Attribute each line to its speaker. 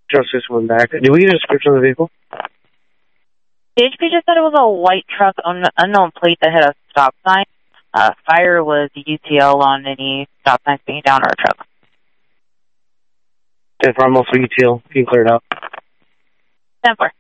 Speaker 1: Just this one back. Did we get a description of the vehicle?
Speaker 2: HP just said it was a white truck on an unknown plate that had a stop sign. Fire was UTL on any stop signs being down our truck.
Speaker 1: And for almost UTL, you can clear it out.
Speaker 2: 10-4.